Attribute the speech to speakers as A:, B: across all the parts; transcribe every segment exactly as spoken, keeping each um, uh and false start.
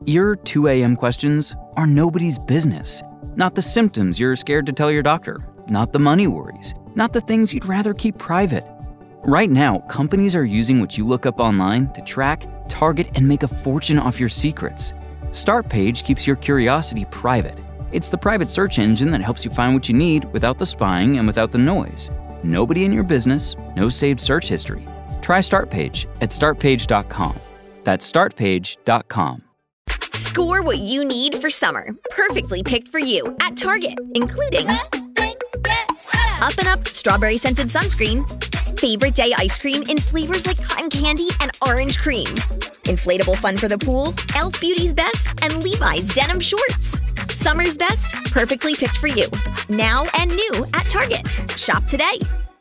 A: Your two a.m. questions are nobody's business. Not the symptoms you're scared to tell your doctor. Not the money worries. Not the things you'd rather keep private. Right now, companies are using what you look up online to track, target, and make a fortune off your secrets. Startpage keeps your curiosity private. It's the private search engine that helps you find what you need without the spying and without the noise. Nobody in your business, no saved search history. Try Startpage at start page dot com. That's start page dot com.
B: Score what you need for summer. Perfectly picked for you at Target, including Up and Up Strawberry Scented Sunscreen, Favorite Day Ice Cream in flavors like cotton candy and orange cream, Inflatable Fun for the Pool, Elf Beauty's Best, and Levi's Denim Shorts. Summer's best, perfectly picked for you. Now and new at Target. Shop today.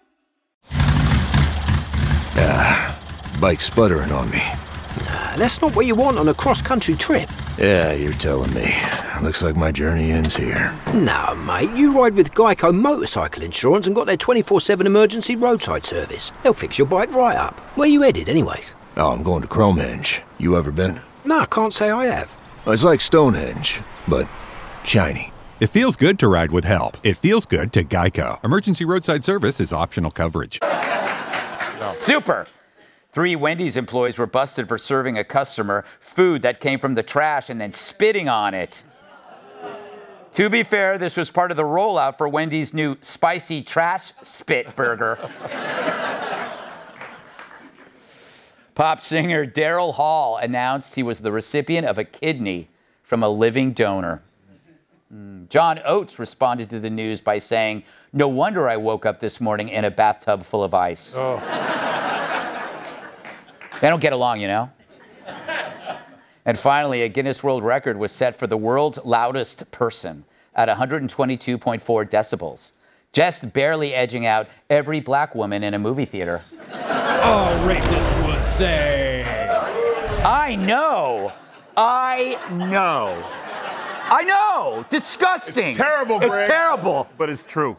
C: Ah, bike's sputtering on me.
D: Nah, that's not what you want on a cross-country trip.
C: Yeah, you're telling me. Looks like my journey ends here.
D: No, mate, you ride with Geico Motorcycle Insurance and got their twenty-four seven emergency roadside service. They'll fix your bike right up. Where you headed, anyways?
C: Oh, I'm going to Cromhenge. You ever been?
D: No, I can't say I have.
C: It's like Stonehenge, but shiny.
E: It feels good to ride with help. It feels good to Geico. Emergency roadside service is optional coverage.
F: Super. Three Wendy's employees were busted for serving a customer food that came from the trash and then spitting on it. To be fair, this was part of the rollout for Wendy's new spicy trash spit burger. Pop singer Daryl Hall announced he was the recipient of a kidney from a living donor. John Oates responded to the news by saying, "No wonder I woke up this morning in a bathtub full of ice." Oh. They don't get along, you know. And finally, a Guinness World Record was set for the world's loudest person at one hundred twenty-two point four decibels, just barely edging out every black woman in a movie theater.
G: Oh, racist would say.
F: I know. I know. I know. Disgusting.
H: It's terrible, Greg.
F: It's terrible.
H: But it's true.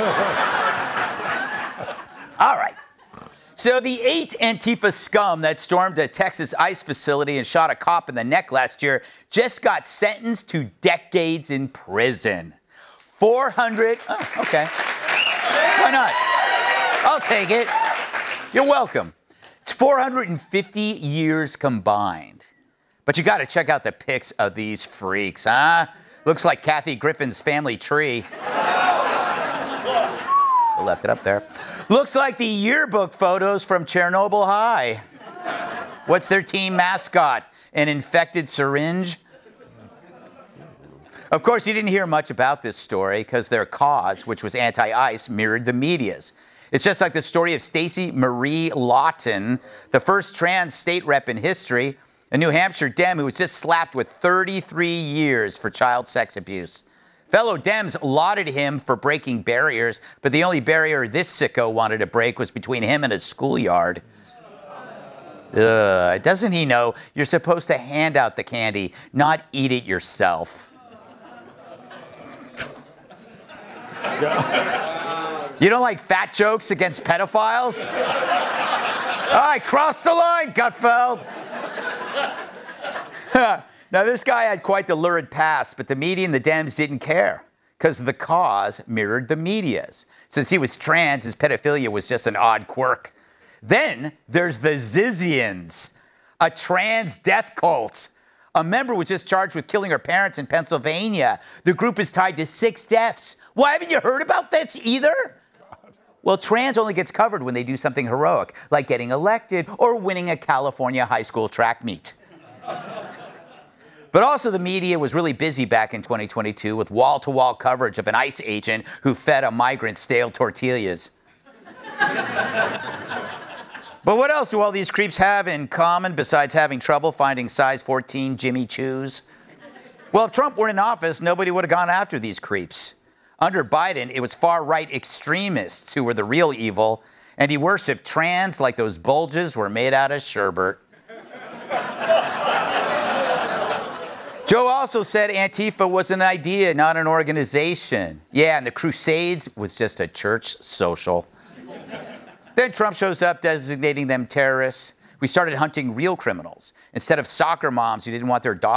F: All right. So the eight Antifa scum that stormed a Texas ICE facility and shot a cop in the neck last year just got sentenced to decades in prison. four hundred, oh, okay. Why not? I'll take it. You're welcome. It's four hundred fifty years combined. But you got to check out the pics of these freaks, huh? Looks like Kathy Griffin's family tree. I left it up there. Looks like the yearbook photos from Chernobyl High. What's their team mascot? An infected syringe? Of course, you didn't hear much about this story because their cause, which was anti-ICE, mirrored the media's. It's just like the story of Stacey Marie Lawton, the first trans state rep in history, a New Hampshire Dem who was just slapped with thirty-three years for child sex abuse. Fellow Dems lauded him for breaking barriers, but the only barrier this sicko wanted to break was between him and his schoolyard. Ugh, doesn't he know you're supposed to hand out the candy, not eat it yourself? You don't like fat jokes against pedophiles? I crossed the line, Gutfeld. Now, this guy had quite the lurid past, but the media and the Dems didn't care because the cause mirrored the media's. Since he was trans, his pedophilia was just an odd quirk. Then there's the Zizians, a trans death cult. A member was just charged with killing her parents in Pennsylvania. The group is tied to six deaths. Why haven't you heard about this either? Well, trans only gets covered when they do something heroic, like getting elected or winning a California high school track meet. But also the media was really busy back in twenty twenty-two with wall-to-wall coverage of an ICE agent who fed a migrant stale tortillas. But what else do all these creeps have in common besides having trouble finding size fourteen Jimmy Choos? Well, if Trump were in office, nobody would have gone after these creeps. Under Biden, it was far-right extremists who were the real evil, and he worshipped trans like those bulges were made out of sherbet. Joe also said Antifa was an idea, not an organization. Yeah, and the Crusades was just a church social. Then Trump shows up designating them terrorists. We started hunting real criminals instead of soccer moms who didn't want their daughters